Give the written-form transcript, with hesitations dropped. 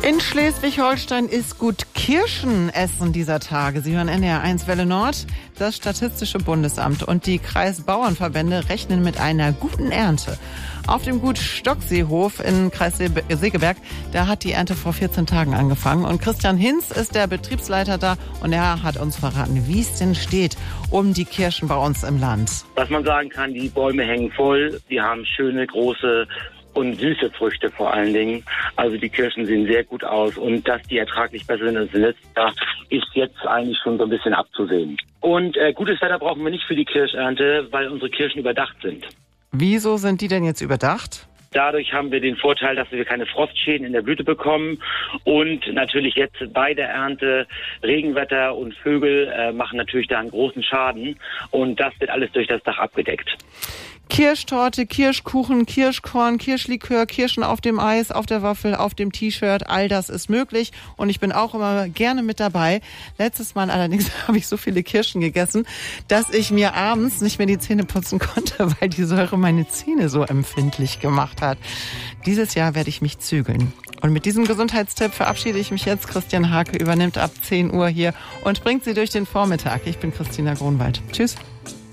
In Schleswig-Holstein ist gut Kirschen essen dieser Tage. Sie hören NDR1 Welle Nord. Das Statistische Bundesamt und die Kreisbauernverbände rechnen mit einer guten Ernte. Auf dem Gut Stockseehof in Kreis Segeberg, da hat die Ernte vor 14 Tagen angefangen. Und Christian Hinz ist der Betriebsleiter da und er hat uns verraten, wie es denn steht um die Kirschen bei uns im Land. Was man sagen kann, die Bäume hängen voll, die haben schöne, große und süße Früchte vor allen Dingen. Also die Kirschen sehen sehr gut aus und dass die ertraglich besser sind als letztes Jahr, ist jetzt eigentlich schon so ein bisschen abzusehen. Und gutes Wetter brauchen wir nicht für die Kirschernte, weil unsere Kirschen überdacht sind. Wieso sind die denn jetzt überdacht? Dadurch haben wir den Vorteil, dass wir keine Frostschäden in der Blüte bekommen und natürlich jetzt bei der Ernte Regenwetter und Vögel machen natürlich da einen großen Schaden und das wird alles durch das Dach abgedeckt. Kirschtorte, Kirschkuchen, Kirschkorn, Kirschlikör, Kirschen auf dem Eis, auf der Waffel, auf dem T-Shirt, all das ist möglich und ich bin auch immer gerne mit dabei. Letztes Mal allerdings habe ich so viele Kirschen gegessen, dass ich mir abends nicht mehr die Zähne putzen konnte, weil die Säure meine Zähne so empfindlich gemacht hat. Dieses Jahr werde ich mich zügeln. Und mit diesem Gesundheitstipp verabschiede ich mich jetzt. Christian Hake übernimmt ab 10 Uhr hier und bringt Sie durch den Vormittag. Ich bin Christina Gronwald. Tschüss.